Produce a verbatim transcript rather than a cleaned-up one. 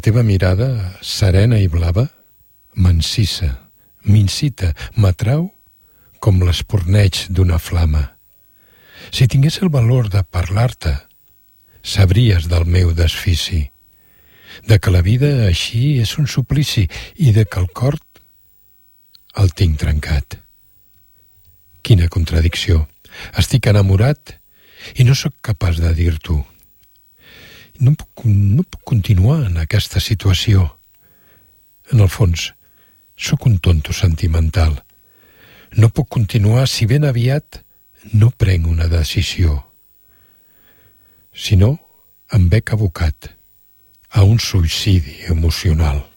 teva mirada, serena i blava, m'encisa, m'incita, m'atrau com l'esporneig d'una flama. Si tingués el valor de parlar-te, sabries del meu desfici, de que la vida així és un suplici i de que el cor el tinc trencat. Quina contradicció! Estic enamorat i no sóc capaç de dir-t'ho. No puc, no puc continuar en aquesta situació. En el fons, sóc un tonto sentimental. No puc continuar si ben aviat no prenc una decisió. Si no, em veig abocat a un suïcidi emocional.